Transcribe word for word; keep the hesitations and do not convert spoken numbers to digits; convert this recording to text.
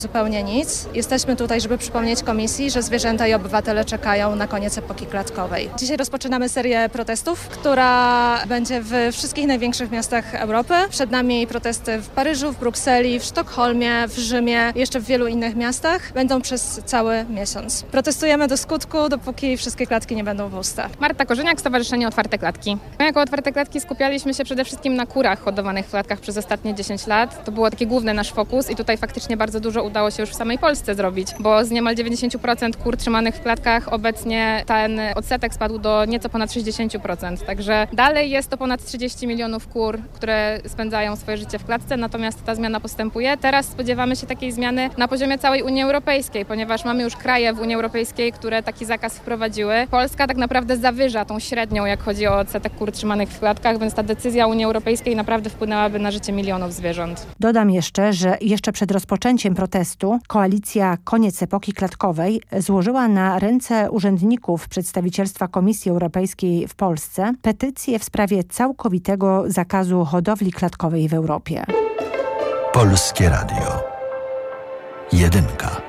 Zupełnie nic. Jesteśmy tutaj, żeby przypomnieć komisji, że zwierzęta i obywatele czekają na koniec epoki klatkowej. Dzisiaj rozpoczynamy serię protestów, która będzie w wszystkich największych miastach Europy. Przed nami protesty w Paryżu, w Brukseli, w Sztokholmie, w Rzymie, jeszcze w wielu innych miastach. Będą przez cały miesiąc. Protestujemy do skutku, dopóki wszystkie klatki nie będą puste. Marta Korzyniak, Stowarzyszenie Otwarte Klatki. My jako Otwarte Klatki skupialiśmy się przede wszystkim na kurach hodowanych w klatkach przez ostatnie dziesięć lat. To było taki główny nasz fokus i tutaj faktycznie bardzo dużo udało się już w samej Polsce zrobić, bo z niemal dziewięćdziesiąt procent kur trzymanych w klatkach obecnie ten odsetek spadł do nieco ponad sześćdziesiąt procent. Także dalej jest to ponad trzydzieści milionów kur, które spędzają swoje życie w klatce, natomiast ta zmiana postępuje. Teraz spodziewamy się takiej zmiany na poziomie całej Unii Europejskiej, ponieważ mamy już kraje w Unii Europejskiej, które taki zakaz wprowadziły. Polska tak naprawdę zawyża tą średnią, jak chodzi o odsetek kur trzymanych w klatkach, więc ta decyzja Unii Europejskiej naprawdę wpłynęłaby na życie milionów zwierząt. Dodam jeszcze, że jeszcze przed rozpoczęciem protestu koalicja Koniec Epoki Klatkowej złożyła na ręce urzędników przedstawicielstwa Komisji Europejskiej w Polsce petycję w sprawie całkowitego zakazu hodowli klatkowej w Europie. Polskie Radio. Jedynka.